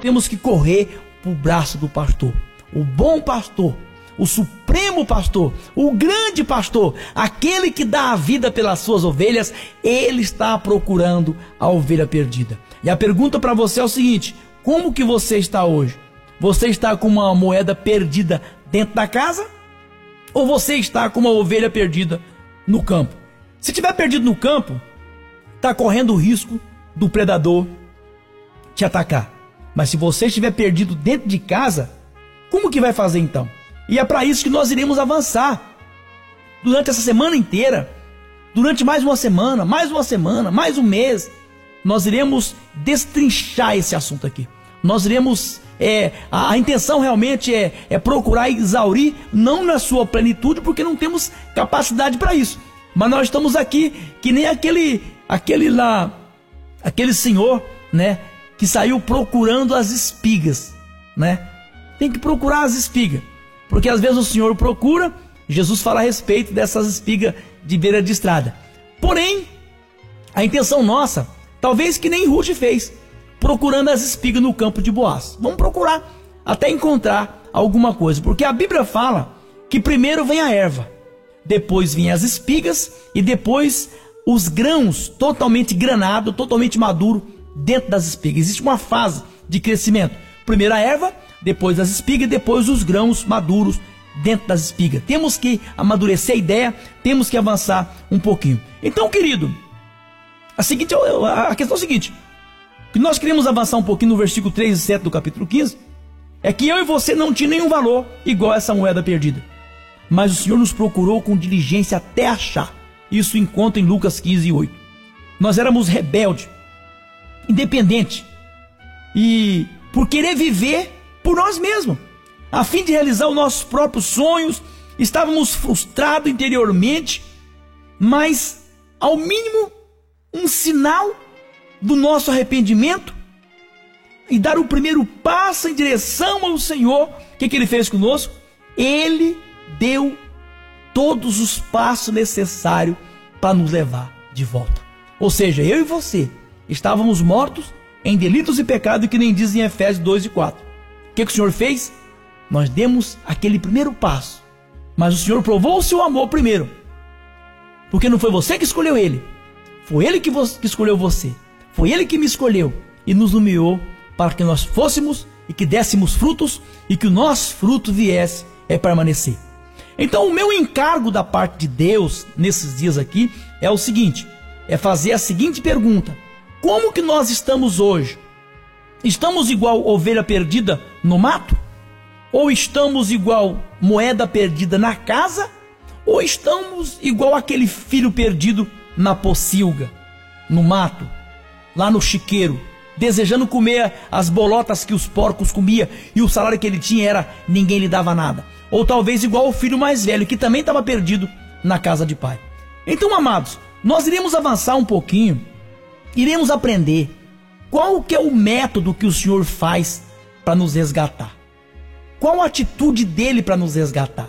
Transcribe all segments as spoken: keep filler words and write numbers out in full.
temos que correr para o braço do pastor, o bom pastor, o supremo pastor, o grande pastor, aquele que dá a vida pelas suas ovelhas. Ele está procurando a ovelha perdida. E a pergunta para você é o seguinte: como que você está hoje? Você está com uma moeda perdida dentro da casa? Ou você está com uma ovelha perdida no campo? Se estiver perdido no campo, está correndo o risco do predador te atacar. Mas se você estiver perdido dentro de casa, como que vai fazer então? E é para isso que nós iremos avançar durante essa semana inteira, durante mais uma semana, mais uma semana, mais um mês. Nós iremos destrinchar esse assunto aqui. Nós iremos, é, a, a intenção realmente é, é procurar exaurir, não na sua plenitude, porque não temos capacidade para isso. Mas nós estamos aqui que nem aquele, aquele lá, aquele senhor, né, que saiu procurando as espigas, né? Tem que procurar as espigas, porque às vezes o Senhor procura. Jesus fala a respeito dessas espigas de beira de estrada. Porém, a intenção nossa, talvez que nem Ruth fez, procurando as espigas no campo de Boaz. Vamos procurar até encontrar alguma coisa, porque a Bíblia fala que primeiro vem a erva, depois vem as espigas e depois os grãos totalmente granado, totalmente maduro dentro das espigas. Existe uma fase de crescimento: primeiro a erva, depois as espigas e depois os grãos maduros dentro das espigas. Temos que amadurecer a ideia, temos que avançar um pouquinho. Então, querido, a, seguinte, a questão é a seguinte: que nós queremos avançar um pouquinho no versículo três e sete do capítulo quinze, é que eu e você não tinha nenhum valor igual a essa moeda perdida, mas o Senhor nos procurou com diligência até achar. Isso encontra em Lucas quinze, oito. Nós éramos rebeldes, independentes, e por querer viver por nós mesmos, a fim de realizar os nossos próprios sonhos, estávamos frustrados interiormente, mas ao mínimo um sinal do nosso arrependimento e dar o primeiro passo em direção ao Senhor, o que, que Ele fez conosco? Ele deu todos os passos necessários para nos levar de volta. Ou seja, eu e você estávamos mortos em delitos e pecados, que nem diz em Efésios dois e quatro. O que, que o Senhor fez? Nós demos aquele primeiro passo, mas o Senhor provou o seu amor primeiro, porque não foi você que escolheu Ele, foi Ele que, você, que escolheu você, foi Ele que me escolheu e nos nomeou para que nós fôssemos e que dessemos frutos e que o nosso fruto viesse é permanecer. Então o meu encargo da parte de Deus nesses dias aqui é o seguinte: é fazer a seguinte pergunta: como que nós estamos hoje? Estamos igual ovelha perdida no mato? Ou estamos igual moeda perdida na casa? Ou estamos igual aquele filho perdido na pocilga, no mato, lá no chiqueiro, desejando comer as bolotas que os porcos comiam e o salário que ele tinha era ninguém lhe dava nada? Ou talvez igual o filho mais velho, que também estava perdido na casa de pai. Então, amados, nós iremos avançar um pouquinho, iremos aprender qual que é o método que o Senhor faz para nos resgatar. Qual a atitude dele para nos resgatar?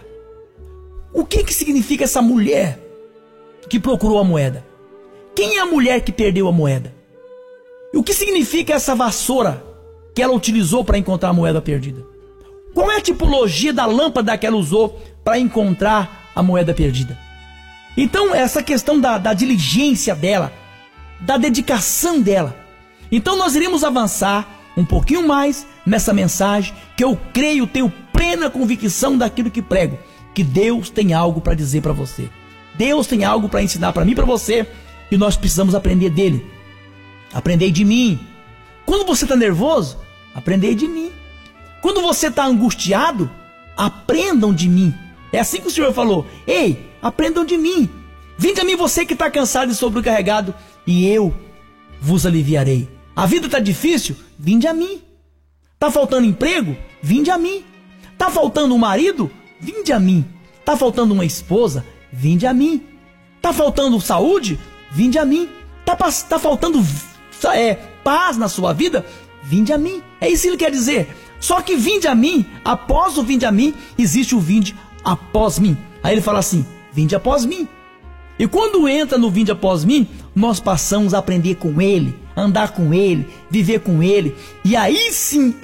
O que que significa essa mulher que procurou a moeda? Quem é a mulher que perdeu a moeda? E o que significa essa vassoura que ela utilizou para encontrar a moeda perdida? Qual é a tipologia da lâmpada que ela usou para encontrar a moeda perdida? Então, essa questão da, da diligência dela, da dedicação dela. Então, nós iremos avançar um pouquinho mais nessa mensagem, que eu creio, tenho plena convicção daquilo que prego, que Deus tem algo para dizer para você. Deus tem algo para ensinar para mim e para você, e nós precisamos aprender dele. Aprender de mim. Quando você está nervoso, aprender de mim. Quando você está angustiado, aprendam de mim. É assim que o Senhor falou: ei, aprendam de mim. Vinde a mim você que está cansado e sobrecarregado, e eu vos aliviarei. A vida está difícil? Vinde a mim. Está faltando emprego? Vinde a mim. Está faltando um marido? Vinde a mim. Está faltando uma esposa? Vinde a mim. Está faltando saúde? Vinde a mim. Está tá faltando é, paz na sua vida? Vinde a mim. É isso que ele quer dizer. Só que vinde a mim, após o vinde a mim, existe o vinde após mim. Aí ele fala assim: vinde após mim. E quando entra no vinde após mim, nós passamos a aprender com ele, andar com ele, viver com ele. E aí sim